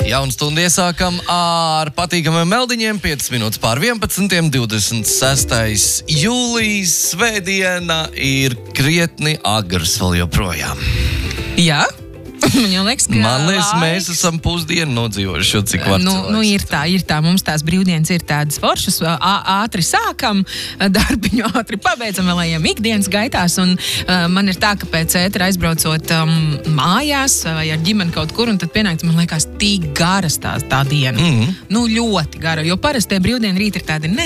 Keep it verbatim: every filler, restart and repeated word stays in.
Jaunu stundu iesākam ar patīkamiem meldiņiem, piecas minūtes pār vienpadsmitiem, divdesmit sestais jūlijas, svētdiena ir krietni agrs vēl joprojām. Jā? Man jau liekas, ka Man liekas, laiks... mēs esam pusdienu nodzīvojuši, jo cik var Nu, cilvēks. nu ir tā, ir tā. Mums tās brīvdienas ir tādas foršas. Ā- Ātri sākam, darbiņu ātri pabeidzam, vēl ejam ikdienas gaitās. Un uh, man ir tā, ka pēc ētera aizbraucot um, mājās vai ar ģimeni kaut kur, un tad pienākt, man liekas, tik garas tā, tā diena. Mhm. Nu, ļoti gara, jo parasti tie brīvdienu rīti ir tādi, ne,